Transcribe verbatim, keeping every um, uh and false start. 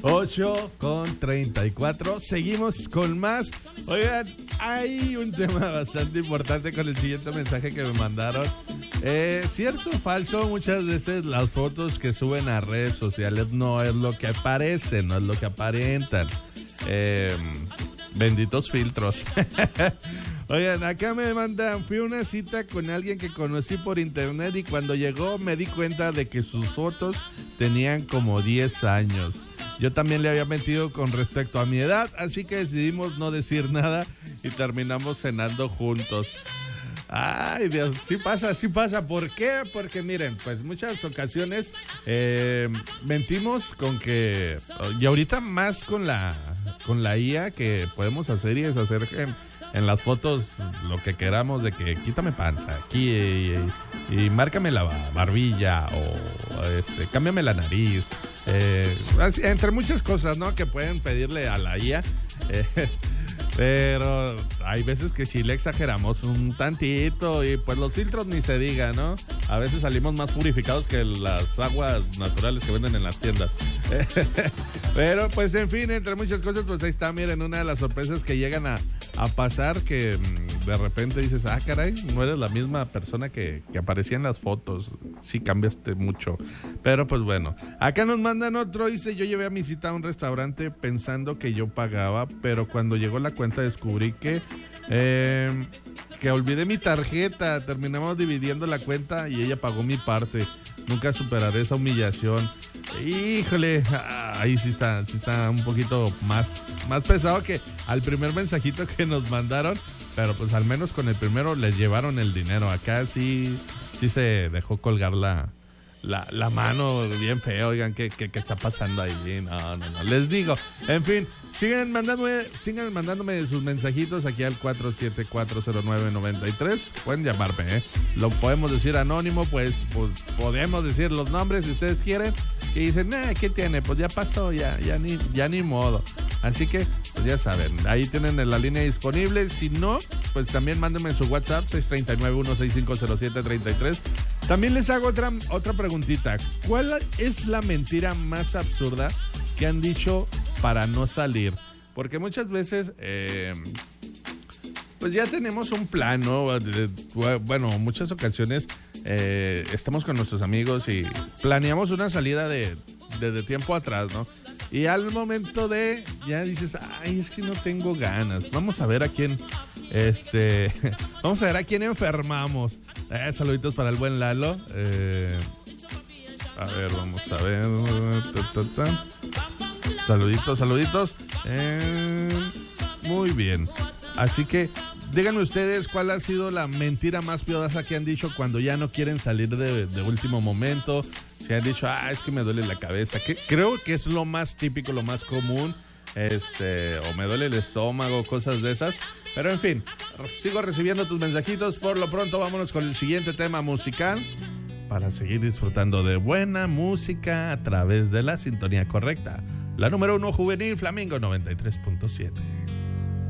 ocho con treinta y cuatro. Seguimos con más. Oigan, hay un tema bastante importante con el siguiente mensaje que me mandaron. Eh, ¿Cierto o falso? Muchas veces las fotos que suben a redes sociales no es lo que parece, no es lo que aparentan. Eh, benditos filtros. Oigan, acá me mandan, fui a una cita con alguien que conocí por internet y cuando llegó me di cuenta de que sus fotos tenían como diez años. Yo también le había mentido con respecto a mi edad, así que decidimos no decir nada y terminamos cenando juntos. Ay, Dios, sí pasa, sí pasa. ¿Por qué? Porque miren, pues muchas ocasiones eh, mentimos con que, y ahorita más con la, con la I A, que podemos hacer y deshacer en, en las fotos lo que queramos, de que quítame panza aquí y, y, y márcame la barbilla o este, cámbiame la nariz, eh, entre muchas cosas, ¿no? Que pueden pedirle a la I A. Eh, Pero hay veces que sí le exageramos un tantito y pues los filtros ni se diga, ¿no? A veces salimos más purificados que las aguas naturales que venden en las tiendas. Pero pues en fin, entre muchas cosas, pues ahí está, miren, una de las sorpresas que llegan a, a pasar, que mmm, de repente dices, ah, caray, no eres la misma persona que, que aparecía en las fotos, sí cambiaste mucho. Pero pues bueno, acá nos mandan otro, dice, yo llevé a mi cita a un restaurante pensando que yo pagaba, pero cuando llegó la cuenta descubrí que eh, que olvidé mi tarjeta, terminamos dividiendo la cuenta y ella pagó mi parte. Nunca superaré esa humillación. Híjole, ahí sí está, sí está un poquito más, más pesado que al primer mensajito que nos mandaron, pero pues al menos con el primero les llevaron el dinero. Acá sí, sí se dejó colgar la, la, la mano bien feo. Oigan, ¿qué, qué, qué está pasando ahí? No, no, no, les digo. En fin, sigan mandándome, sigan mandándome sus mensajitos aquí al cuatro siete cuatro cero nueve nueve tres. Pueden llamarme, ¿eh? Lo podemos decir anónimo, pues, pues podemos decir los nombres si ustedes quieren. Y dicen, nah, ¿qué tiene? Pues ya pasó, ya, ya ni, ya ni modo. Así que, pues ya saben, ahí tienen la línea disponible. Si no, pues también mándenme su WhatsApp, seis tres nueve uno seis cinco cero siete tres tres. También les hago otra, otra preguntita. ¿Cuál es la mentira más absurda que han dicho para no salir? Porque muchas veces, eh, pues ya tenemos un plan, ¿no? Bueno, muchas ocasiones eh, estamos con nuestros amigos y planeamos una salida de, de, de tiempo atrás, ¿no? Y al momento de, ya dices, ay, es que no tengo ganas. Vamos a ver a quién, este, vamos a ver a quién enfermamos. Eh, saluditos para el buen Lalo. Eh, a ver, vamos a ver. Ta, ta, ta. Saluditos, saluditos. Eh, muy bien. Así que díganme ustedes cuál ha sido la mentira más piadosa que han dicho cuando ya no quieren salir de, de último momento. Si han dicho, ah, es que me duele la cabeza. Que creo que es lo más típico, lo más común. Este, o me duele el estómago, cosas de esas. Pero en fin, sigo recibiendo tus mensajitos. Por lo pronto, vámonos con el siguiente tema musical para seguir disfrutando de buena música a través de la sintonía correcta. La número uno juvenil, Flamingo noventa y tres punto siete.